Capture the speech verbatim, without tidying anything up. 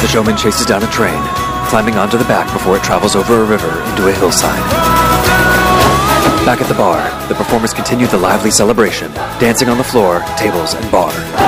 showman chases down a train, climbing onto the back before it travels over a river into a hillside. Back at the bar, the performers continue the lively celebration, dancing on the floor, tables, and bar.